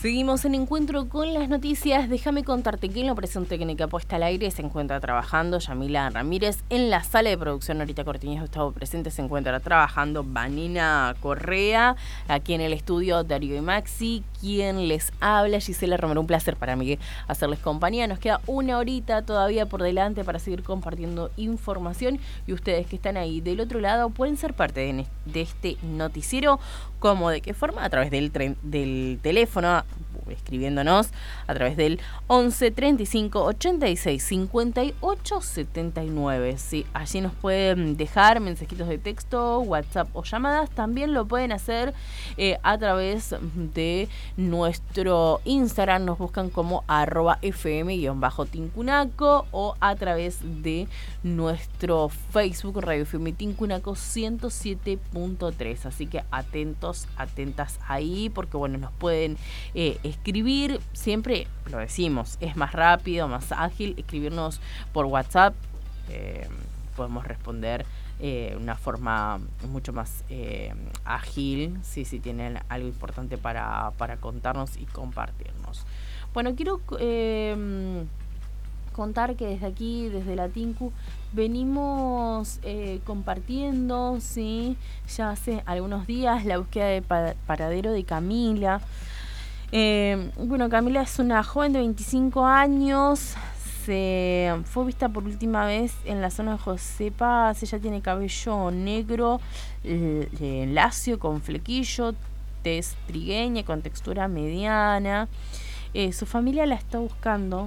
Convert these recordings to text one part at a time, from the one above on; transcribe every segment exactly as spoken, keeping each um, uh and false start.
Seguimos en Encuentro con las noticias. Déjame contarte que en la operación técnica puesta al aire se encuentra trabajando Yamila Ramírez. En la sala de producción, ahorita Cortiñas estado presente, se encuentra trabajando Vanina Correa. Aquí en el estudio, Darío y Maxi. Quien les habla, Gisela Romero. Un placer para mí hacerles compañía. Nos queda una horita todavía por delante para seguir compartiendo información. Y ustedes que están ahí del otro lado pueden ser parte de, de este noticiero. ¿Cómo? ¿De qué forma? A través del, tren, del teléfono, escribiéndonos a través del once treinta y cinco ochenta y seis cincuenta y ocho setenta y nueve. Sí, allí nos pueden dejar mensajitos de texto, WhatsApp o llamadas. También lo pueden hacer eh, a través de nuestro Instagram. Nos buscan como arroba fm-tincunaco o a través de nuestro Facebook Radio F M Tincunaco ciento siete punto tres. Así que atentos, atentas ahí, porque bueno, nos pueden eh, escribir, siempre lo decimos, es más rápido, más ágil escribirnos por WhatsApp. Eh, podemos responder de eh, una forma mucho más eh, ágil, si sí, sí, tienen algo importante para, para contarnos y compartirnos. Bueno, quiero eh, contar que desde aquí, desde la Tincu, venimos eh, compartiendo, sí, ya hace algunos días, la búsqueda de pa- paradero de Camila. Eh, bueno, Camila es una joven de veinticinco años, se fue vista por última vez en la zona de José Paz. Ella tiene cabello negro, eh, lacio, con flequillo, tez trigueña, con textura mediana. Eh, su familia la está buscando.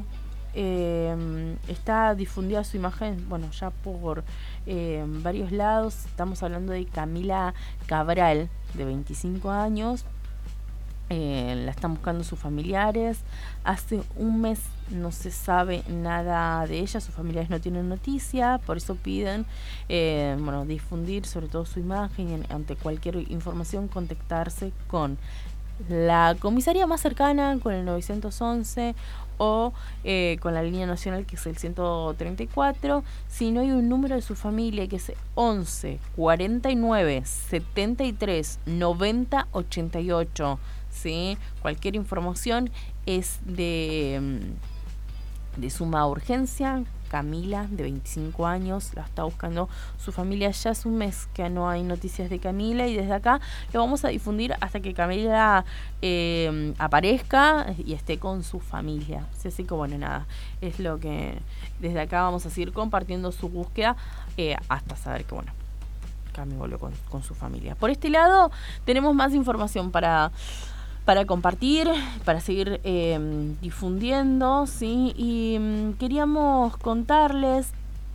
Eh, está difundida su imagen, bueno, ya por eh, varios lados. Estamos hablando de Camila Cabral, de veinticinco años. Eh, la están buscando sus familiares. Hace un mes no se sabe nada de ella, sus familiares no tienen noticia, por eso piden eh, bueno, difundir sobre todo su imagen y ante cualquier información contactarse con la comisaría más cercana, con el nueve once o eh, con la línea nacional, que es el ciento treinta y cuatro. Si no hay un número de su familia, que es once cuarenta y nueve setenta y tres noventa ochenta y ocho. ¿Sí? Cualquier información es de, de suma urgencia. Camila, de veinticinco años, la está buscando su familia. Ya hace un mes que no hay noticias de Camila y desde acá lo vamos a difundir hasta que Camila eh, aparezca y esté con su familia. Sí, así que bueno, nada, es lo que desde acá vamos a seguir compartiendo su búsqueda eh, hasta saber que bueno, Camila volvió con, con su familia. Por este lado tenemos más información para... para compartir, para seguir eh, difundiendo, ¿sí? Y um, queríamos contarles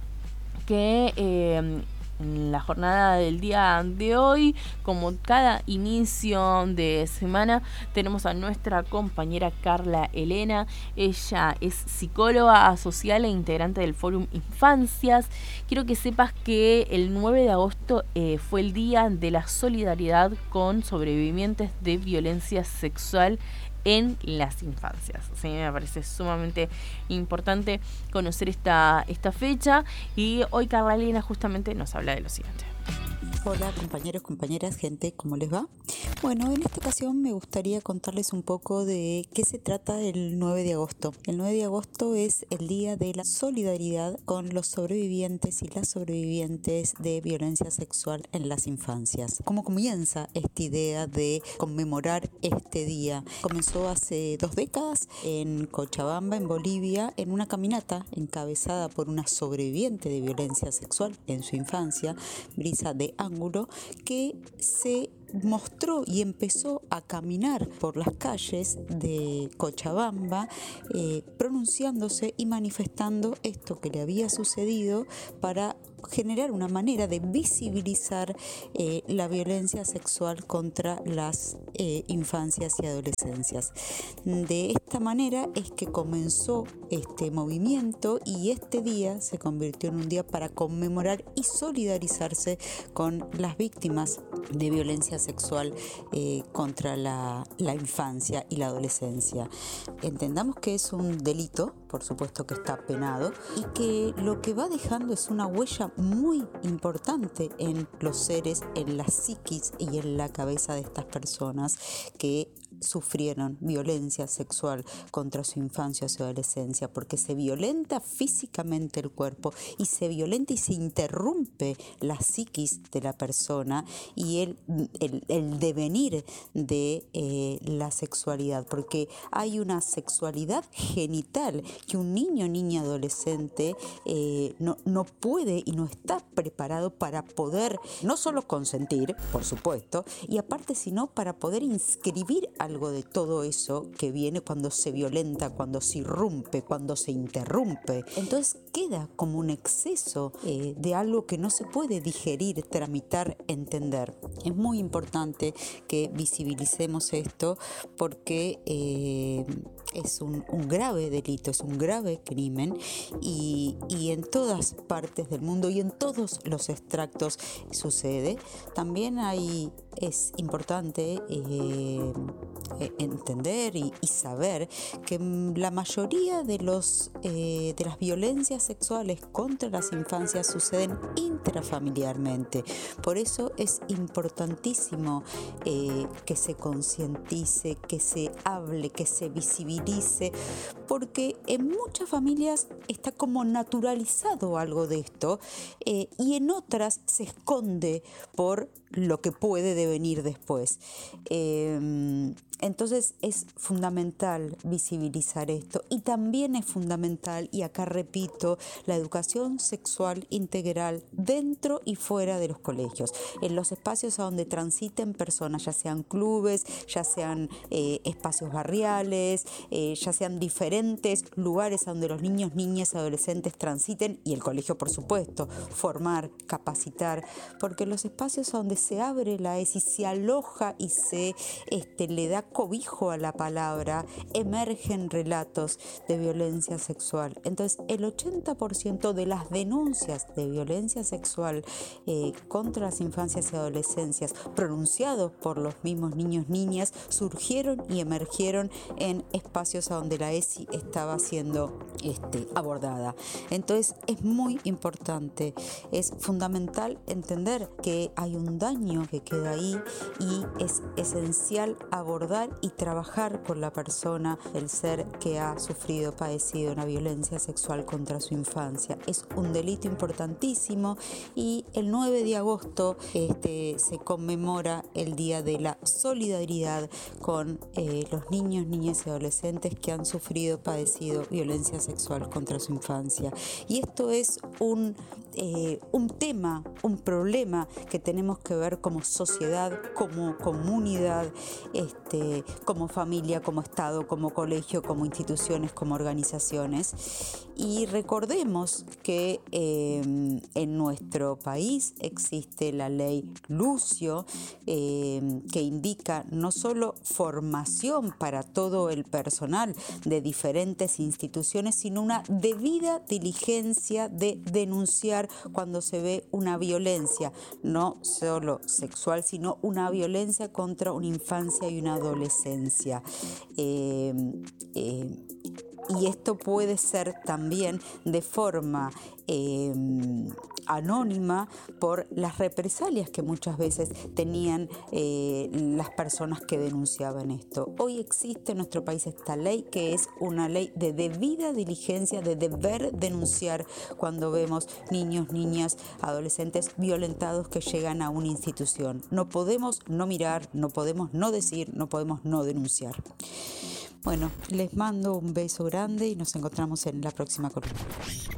que eh, en la jornada del día de hoy, como cada inicio de semana, tenemos a nuestra compañera Carla Elena. Ella es psicóloga social e integrante del Fórum Infancias. Quiero que sepas que el nueve de agosto eh, fue el día de la solidaridad con sobrevivientes de violencia sexual en las infancias. Sí, me parece sumamente importante conocer esta, esta fecha, y hoy Carla Elena justamente nos habla de lo siguiente. Hola compañeros, compañeras, gente, ¿cómo les va? Bueno, en esta ocasión me gustaría contarles un poco de qué se trata el nueve de agosto. El nueve de agosto es el día de la solidaridad con los sobrevivientes y las sobrevivientes de violencia sexual en las infancias. ¿Cómo comienza esta idea de conmemorar este día? Comenzó hace dos décadas en Cochabamba, en Bolivia, en una caminata encabezada por una sobreviviente de violencia sexual en su infancia, Brisa de Ángulo, que se mostró y empezó a caminar por las calles de Cochabamba eh, pronunciándose y manifestando esto que le había sucedido, para generar una manera de visibilizar eh, la violencia sexual contra las eh, infancias y adolescencias. De esta manera es que comenzó este movimiento y este día se convirtió en un día para conmemorar y solidarizarse con las víctimas de violencia sexual eh, contra la, la infancia y la adolescencia. Entendamos que es un delito, por supuesto que está penado, y que lo que va dejando es una huella muy importante en los seres, en la psiquis y en la cabeza de estas personas que sufrieron violencia sexual contra su infancia o su adolescencia, porque se violenta físicamente el cuerpo y se violenta y se interrumpe la psiquis de la persona y el, el, el devenir de eh, la sexualidad, porque hay una sexualidad genital que un niño, niña, adolescente eh, no, no puede y no está preparado para poder no solo consentir, por supuesto, y aparte sino para poder inscribir algo de todo eso que viene cuando se violenta, cuando se irrumpe, cuando se interrumpe. Entonces queda como un exceso eh, de algo que no se puede digerir, tramitar, entender. Es muy importante que visibilicemos esto porque eh, es un, un grave delito, es un grave crimen y, y en todas partes del mundo y en todos los extractos sucede. También hay, es importante eh, entender y, y saber que la mayoría de, los, eh, de las violencias sexuales contra las infancias suceden intrafamiliarmente. Por eso es importantísimo eh, que se concientice, que se hable, que se visibilice, porque en muchas familias está como naturalizado algo de esto eh, y en otras se esconde por lo que puede devenir después. Eh, entonces es fundamental visibilizar esto y también es fundamental, y acá repito, la educación sexual integral dentro y fuera de los colegios, en los espacios a donde transiten personas, ya sean clubes, ya sean eh, espacios barriales, eh, ya sean diferentes lugares a donde los niños, niñas, adolescentes transiten, y el colegio por supuesto, formar, capacitar, porque los espacios a donde se abre la E S I, se aloja y se este, le da cobijo a la palabra, emergen relatos de violencia sexual. Entonces el ochenta por ciento de las denuncias de violencia sexual eh, contra las infancias y adolescencias pronunciados por los mismos niños, niñas, surgieron y emergieron en espacios a donde la E S I estaba siendo este, abordada. Entonces es muy importante, es fundamental entender que hay un daño que queda ahí y es esencial abordar y trabajar con la persona, el ser que ha sufrido, padecido una violencia sexual contra su infancia. Es un delito importantísimo y el nueve de agosto este, se conmemora el Día de la Solidaridad con eh, los niños, niñas y adolescentes que han sufrido, padecido violencia sexual contra su infancia. Y esto es un, eh, un tema, un problema que tenemos que ver como sociedad, como comunidad, este, como familia, como Estado, como colegio, como instituciones, como organizaciones. Y recordemos que eh, en nuestro país existe la ley Lucio, eh, que indica no solo formación para todo el personal de diferentes instituciones, sino una debida diligencia de denunciar cuando se ve una violencia, no solo sexual, sino una violencia contra una infancia y una adolescencia. Eh, eh, Y esto puede ser también de forma eh, anónima por las represalias que muchas veces tenían eh, las personas que denunciaban esto. Hoy existe en nuestro país esta ley que es una ley de debida diligencia, de deber denunciar cuando vemos niños, niñas, adolescentes violentados que llegan a una institución. No podemos no mirar, no podemos no decir, no podemos no denunciar. Bueno, les mando un beso grande y nos encontramos en la próxima columna.